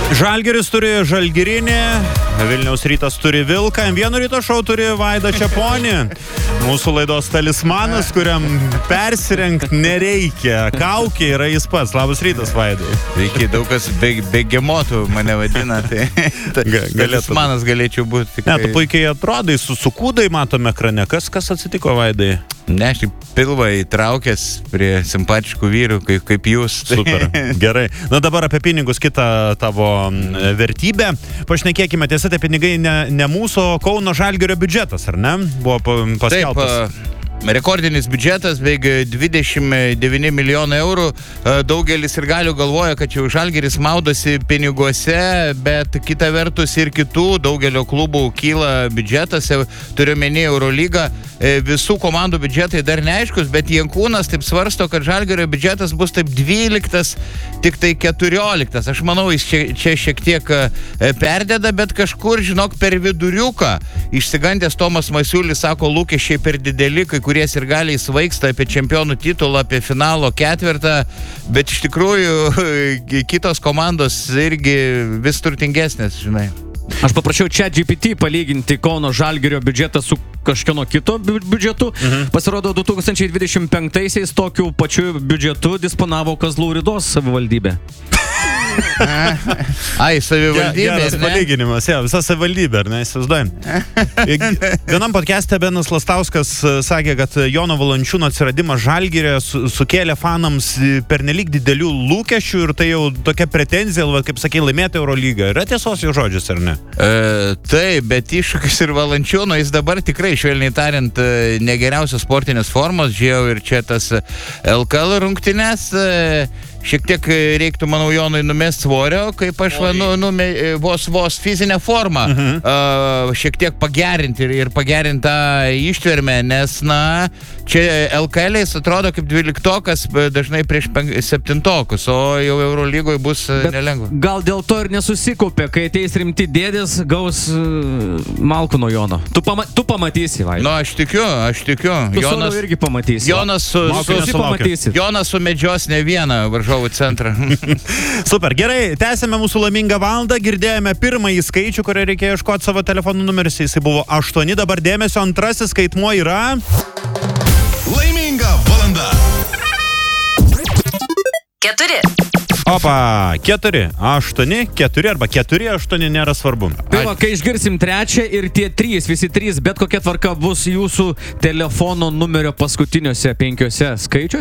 Žalgiris turi Žalgirinį, Vilniaus Rytas turi Vilką, M1 Ryto šou turi Vaidą Čeponį. Mūsų laidos talismanas, kuriam persirengti nereikia. Kaukė yra jis pats. Labas rytas, Vaidai. Reikia, daug kas begemotų mane vadina, tai talismanas galėčiau būti. Ne, tu puikiai atrodai, su kūdai matome ekrane. Kas atsitiko, Vaidai? Ne, aš pilvą įtraukęs prie simpatiškų vyrų, kaip jūs. Super, gerai. Na dabar apie pinigus, kitą tavo vertybę. Pašnekėkime, tiesa, tai pinigai ne mūsų Kauno Žalgirio biudžetas, ar ne? Buvo paskelbtas. Taip, rekordinis biudžetas, beveik 29 milijonai eurų. Daugelis ir galių galvoja, kad jau Žalgiris maudosi piniguose, bet kita vertus ir kitų daugelio klubų kyla biudžetas, turiu menį Eurolygą. Visų komandų biudžetai dar neaiškus, bet Jankūnas taip svarsto, kad Žalgirio biudžetas bus taip 12, tik tai 14. Aš manau, jis čia šiek tiek perdeda, bet kažkur, žinok, per viduriuką. Išsigandęs Tomas Masiulis sako, lūkesčiai per dideli, kai kurie ir gali įsvaigsta apie čempionų titulą, apie finalo ketvirtą, bet iš tikrųjų kitos komandos irgi vis turtingesnės, žinai. Aš paprašiau ChatGPT palyginti Kauno Žalgirio biudžetą su kažkieno kito biudžetu. Pasirodo, 2025-aisiais tokiu pačiu biudžetu disponavo Kazlų Rūdos savivaldybė. Ai, savivaldybė, geras palyginimas, visa savivaldybė, ar ne, įsivaizduojam. Vienam podcast'e Benas Lastauskas sakė, kad Jono Valančiūno atsiradimas Žalgiryje sukėlė fanams pernelyg didelių lūkesčių ir tai jau tokia pretenzija, kaip sakė, laimėti Eurolygą. Yra tiesos jo žodžius, ar ne? Taip, bet iššūkis ir Valančiūno, jis dabar tikrai, švelniai tariant, negeriausios sportinės formos, žiūrėjau ir čia tas LKL rungtynes. Šiek tiek reiktų, manau, Jonui numest svorio, kaip aš vos fizinę formą šiek tiek pagerinti ir pagerinti tą ištvermę, nes, na, čia LKL-ais atrodo kaip 12-okas dažnai prieš 7-okus, o jau Eurolygoje bus nelengva. Gal dėl to ir nesusikaupė, kai ateis rimti dėdės, gaus malkų nuo Jono. Tu pamatysi, Vaidai. Nu, aš tikiu. Tu Jonas irgi pamatysi. Jonas sumedžios ne vieną varžovų centrą. Super, gerai, tęsėme mūsų laimingą valandą, girdėjome pirmąjį skaičių, kurį reikėjo ieškoti savo telefonų numeris, jisai buvo 8, dabar dėmesio, antrasis skaitmuo yra... Laiminga valanda. 4. Opa, 4, 8, 4 arba 4, 8 nėra svarbu. Pirma, kai išgirsim trečią ir tie 3, visi 3, bet kokia tvarka bus jūsų telefono numerio paskutiniuose 5 skaičiuose.